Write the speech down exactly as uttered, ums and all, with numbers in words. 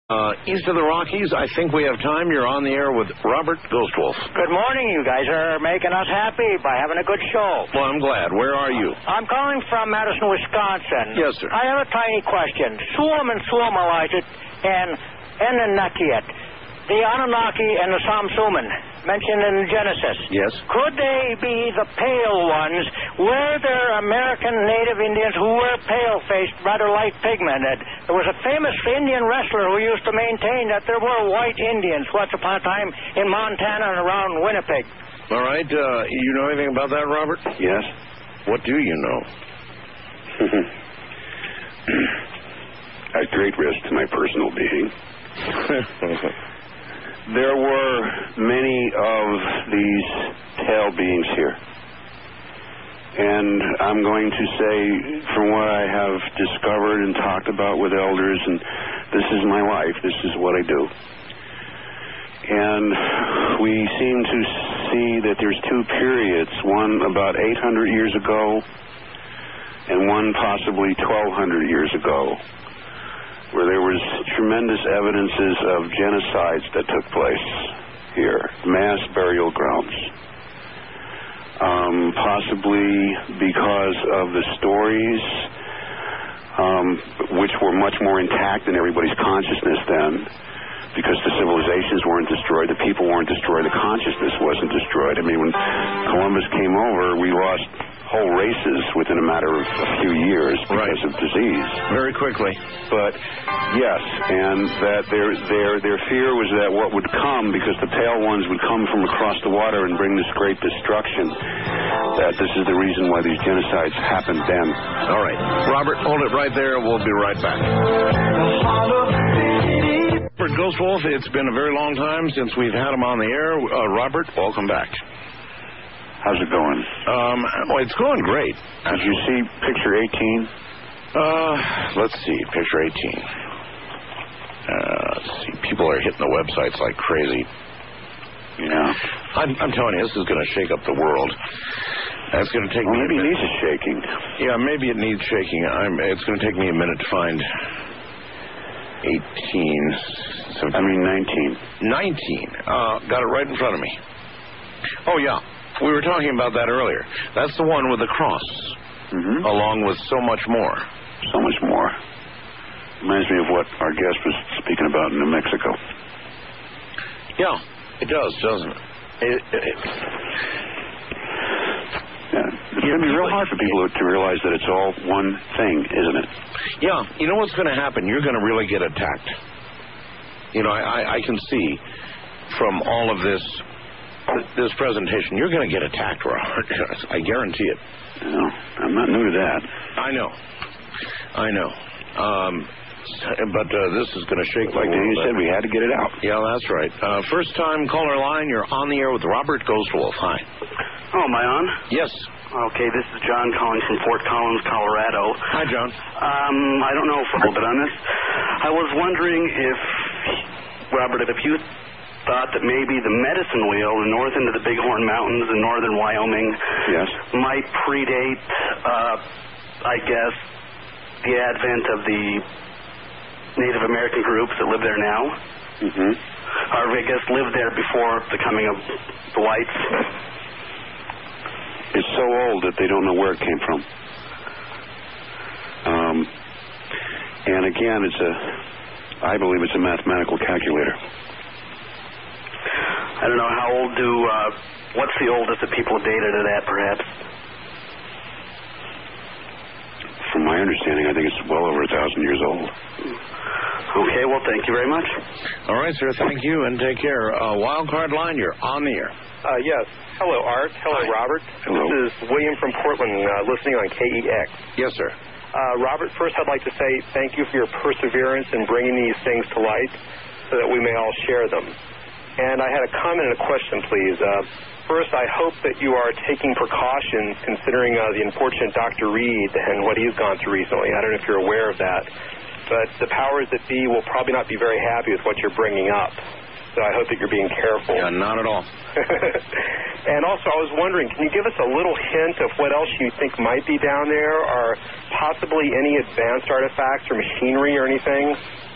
Uh, east of the Rockies, I think we have time. You're on the air with Robert Ghostwolf. Good morning. You guys are making us happy by having a good show. Well, I'm glad. Where are you? I'm calling from Madison, Wisconsin. Yes, sir. I have a tiny question. Sulam and Sulamalizit and Anunnaki, the Anunnaki and the Samsuman mentioned in Genesis. Yes. Could they be the pale ones? Were there American Native Indians who were pale-faced, rather light pigmented? There was a famous Indian wrestler who used to maintain that there were white Indians once upon a time in Montana and around Winnipeg. All right. Uh, you know anything about that, Robert? Yes. What do you know? At great risk to my personal being. There were many of these tail beings here. And I'm going to say, from what I have discovered and talked about with elders, and this is my life, this is what I do. And we seem to see that there's two periods, one about eight hundred years ago and one possibly twelve hundred years ago, where there was tremendous evidences of genocides that took place here, mass burial grounds. Um, possibly because of the stories, um, which were much more intact in everybody's consciousness then, because the civilizations weren't destroyed, the people weren't destroyed, the consciousness wasn't destroyed. I mean, when Columbus came over, we lost whole races within a matter of a few years because right. of disease. Very quickly. But yes, and that their their their fear was that what would come, because the pale ones would come from across the water and bring this great destruction, that this is the reason why these genocides happened then. All right. Robert, hold it right there. We'll be right back. Robert Ghostwolf, it's been a very long time since we've had him on the air. Uh, Robert, welcome back. How's it going? Um, well, it's going great. Did you see picture eighteen? Uh, let's see, picture eighteen. Uh, let's see, people are hitting the websites like crazy. Yeah. I'm, I'm telling you, this is going to shake up the world. That's going to take well, me maybe a it needs a shaking. Yeah, maybe it needs shaking. I'm, it's going to take me a minute to find eighteen. So I mean nineteen. nineteen. Uh, got it right in front of me. Oh, yeah. We were talking about that earlier. That's the one with the cross, mm-hmm. along with so much more. So much more. Reminds me of what our guest was speaking about in New Mexico. Yeah, it does, doesn't it? it, it yeah. It's going to be real hard for people to realize that it's all one thing, isn't it? Yeah. You know what's going to happen? You're going to really get attacked. You know, I, I, I can see from all of this this presentation, you're going to get attacked, Robert. I guarantee it. No, I'm not new to that. I know. I know. Um, but uh, this is going to shake like the world. Danny said, we had to get it out. Yeah, that's right. Uh, first time caller line, you're on the air with Robert Ghostwolf. Hi. Oh, am I on? Yes. Okay, this is John calling from Fort Collins, Colorado. Hi, John. Um, I don't know if a little bit on this. I was wondering if, Robert, if you thought that maybe the medicine wheel in north into the Bighorn Mountains in northern Wyoming yes. might predate, uh, I guess, the advent of the Native American groups that live there now. Mm-hmm. Or I guess lived there before the coming of the whites. It's so old that they don't know where it came from. Um, and again, it's a, I believe it's a mathematical calculator. I don't know, how old do, uh, what's the oldest that people have dated it at, perhaps? From my understanding, I think it's well over a thousand years old. Okay, well, thank you very much. All right, sir, thank you, and take care. Uh, wild card line, you're on the air. Uh, yes. Hello, Art. Hello, Hi. Robert. Hello. This is William from Portland, uh, listening on K E X. Yes, sir. Uh, Robert, first I'd like to say thank you for your perseverance in bringing these things to light so that we may all share them. And I had a comment and a question, please. Uh, first, I hope that you are taking precautions considering uh, the unfortunate Doctor Reed and what he's gone through recently. I don't know if you're aware of that. But the powers that be will probably not be very happy with what you're bringing up. So I hope that you're being careful. Yeah, not at all. And also, I was wondering, can you give us a little hint of what else you think might be down there, or possibly any advanced artifacts or machinery or anything?